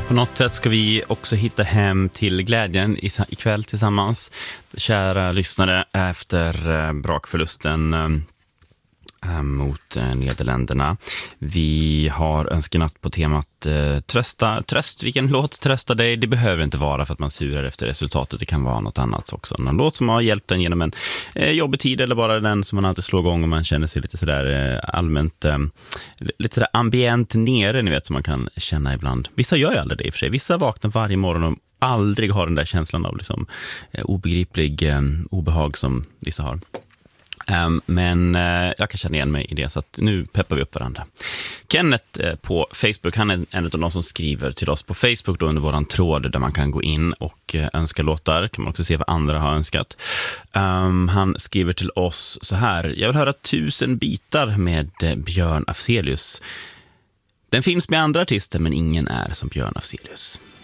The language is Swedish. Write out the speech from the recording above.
På något sätt ska vi också hitta hem till glädjen ikväll tillsammans. Kära lyssnare, efter brakförlusten mot Nederländerna. Vi har önskenatt på temat tröst. Vilken låt trösta dig? Det behöver inte vara för att man surar efter resultatet. Det kan vara något annat också. Någon låt som har hjälpt en genom en jobbig tid, eller bara den som man alltid slår igång och man känner sig lite sådär allmänt lite sådär ambient nere, ni vet, som man kan känna ibland. Vissa gör ju aldrig det i och för sig. Vissa vaknar varje morgon och aldrig har den där känslan av liksom obegriplig obehag som vissa har. Men jag kan känna igen mig i det, så att nu peppar vi upp varandra. Kenneth på Facebook, han är en av de som skriver till oss på Facebook då, under våran tråd där man kan gå in och önska låtar. Kan man också se vad andra har önskat. Han skriver till oss så här: jag vill höra 1000 bitar med Björn Afzelius. Den finns med andra artister, men ingen är som Björn Afzelius.